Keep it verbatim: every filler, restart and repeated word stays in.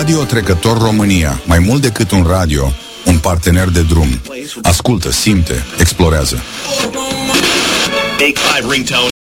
Radio Trecător România. Mai mult decât un radio, un partener de drum. Ascultă, simte, explorează. Make five ringtone.